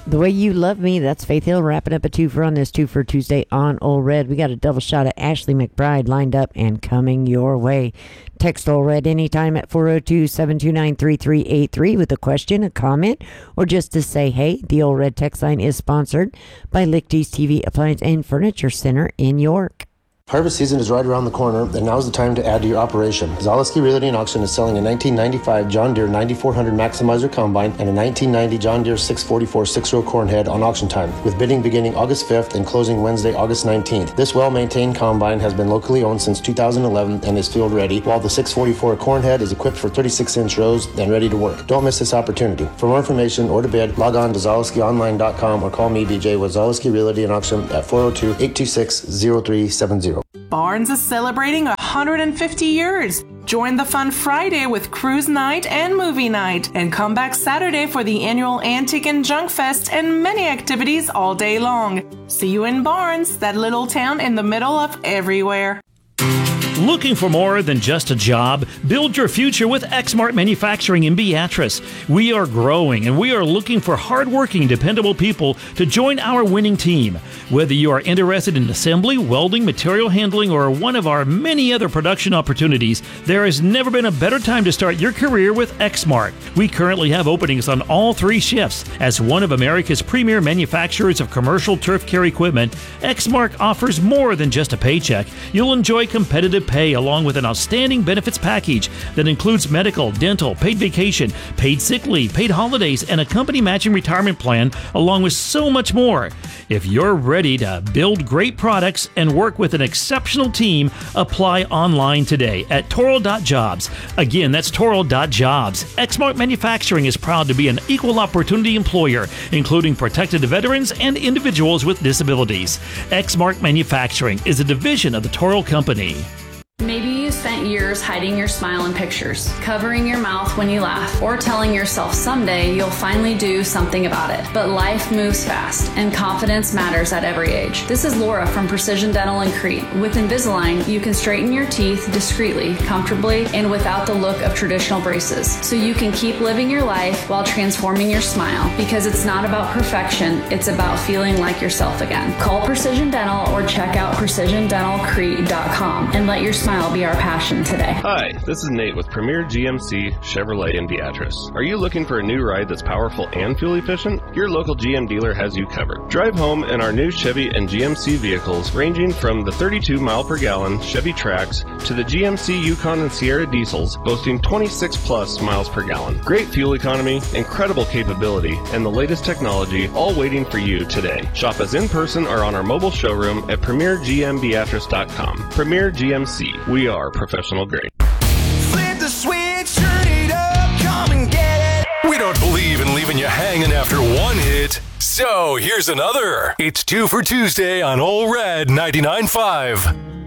The Way You Love Me, that's Faith Hill wrapping up a twofer on this Twofer Tuesday on Old Red. We got a double shot of Ashley McBride lined up and coming your way. Text Old Red anytime at 402-729-3383 with a question, a comment, or just to say hey. The Old Red text line is sponsored by Lichty's TV Appliance and Furniture Center in York. Harvest season is right around the corner, and now's the time to add to your operation. Zaleski Realty and Auction is selling a 1995 John Deere 9400 Maximizer Combine and a 1990 John Deere 644 6-row corn head on auction time, with bidding beginning August 5th and closing Wednesday, August 19th. This well-maintained combine has been locally owned since 2011 and is field ready, while the 644 corn head is equipped for 36-inch rows and ready to work. Don't miss this opportunity. For more information or to bid, log on to ZaleskiOnline.com or call me, BJ, with Zaleski Realty and Auction at 402-826-0370. Barnes is celebrating 150 years. Join the fun Friday with cruise night and movie night, and come back Saturday for the annual Antique and Junk Fest and many activities all day long. See you in Barnes, that little town in the middle of everywhere. Looking for more than just a job? Build your future with Exmart Manufacturing in Beatrice. We are growing and we are looking for hardworking, dependable people to join our winning team. Whether you are interested in assembly, welding, material handling, or one of our many other production opportunities, there has never been a better time to start your career with Exmart. We currently have openings on all 3 shifts. As one of America's premier manufacturers of commercial turf care equipment, Exmart offers more than just a paycheck. You'll enjoy competitive pay along with an outstanding benefits package that includes medical, dental, paid vacation, paid sick leave, paid holidays, and a company matching retirement plan, along with so much more. If you're ready to build great products and work with an exceptional team, apply online today at Toro.jobs. Again, that's Toro.jobs. Exmart Manufacturing is proud to be an equal opportunity employer, including protected veterans and individuals with disabilities. Exmart Manufacturing is a division of the Toro Company. Maybe you spent years hiding your smile in pictures, covering your mouth when you laugh, or telling yourself someday you'll finally do something about it. But life moves fast, and confidence matters at every age. This is Laura from Precision Dental in Crete. With Invisalign, you can straighten your teeth discreetly, comfortably, and without the look of traditional braces. So you can keep living your life while transforming your smile, because it's not about perfection, it's about feeling like yourself again. Call Precision Dental or check out PrecisionDentalCrete.com and let your smile be our passion today. Hi, this is Nate with Premier GMC Chevrolet in Beatrice. Are you looking for a new ride that's powerful and fuel efficient? Your local GM dealer has you covered. Drive home in our new Chevy and GMC vehicles, ranging from the 32 mile per gallon Chevy Trax to the GMC Yukon and Sierra diesels, boasting 26 plus miles per gallon. Great fuel economy, incredible capability, and the latest technology, all waiting for you today. Shop us in person or on our mobile showroom at PremierGMBeatrice.com. Premier GMC. We are professional grade. Flip the switch, turn it up, come and get it. We don't believe in leaving you hanging after one hit. So here's another. It's Twofer Tuesday on Old Red 99.5.